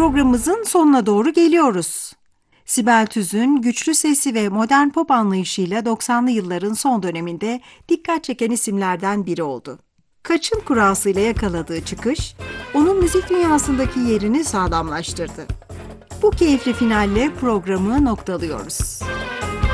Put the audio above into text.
Programımızın sonuna doğru geliyoruz. Sibel Tüz'ün güçlü sesi ve modern pop anlayışıyla 90'lı yılların son döneminde dikkat çeken isimlerden biri oldu. Kaçın kurasıyla yakaladığı çıkış, onun müzik dünyasındaki yerini sağlamlaştırdı. Bu keyifli finalle programı noktalıyoruz.